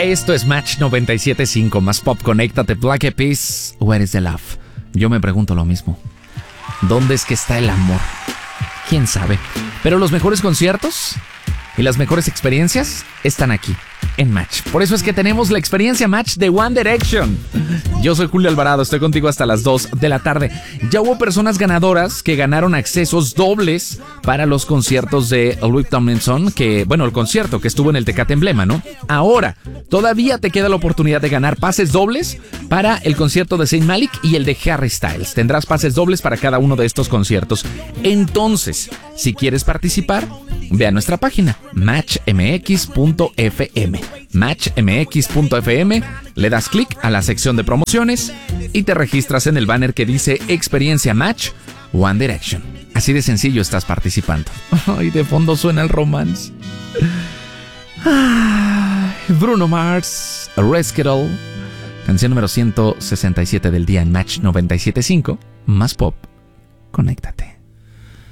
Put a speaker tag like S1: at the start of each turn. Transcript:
S1: Esto es Match 97.5, más pop, conéctate, Black Eyed Peas, Where is the Love? Yo me pregunto lo mismo. ¿Dónde es que está el amor? ¿Quién sabe? Pero los mejores conciertos y las mejores experiencias están aquí, en Match. Por eso es que tenemos la experiencia Match de One Direction. Yo soy Julio Alvarado, estoy contigo hasta las 2 de la tarde. Ya hubo personas ganadoras que ganaron accesos dobles para los conciertos de Louis Tomlinson, el concierto que estuvo en el Tecate Emblema, ¿no? Ahora, todavía te queda la oportunidad de ganar pases dobles para el concierto de Zayn Malik y el de Harry Styles. Tendrás pases dobles para cada uno de estos conciertos. Entonces, si quieres participar, ve a nuestra página matchmx.fm. Matchmx.fm, le das clic a la sección de promociones y te registras en el banner que dice Experiencia Match One Direction. Así de sencillo estás participando. Ay, de fondo suena el romance. Bruno Mars, Rescue, canción número 167 del día en Match 97.5. Más pop, conéctate.